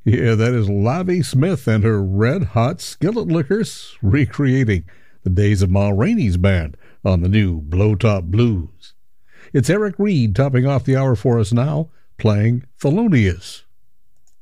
Yeah, that is Lavi Smith and her Red Hot Skillet Lickers recreating the days of Ma Rainey's band on the new Blowtop Blues. It's Eric Reed topping off the hour for us now, playing Thelonious.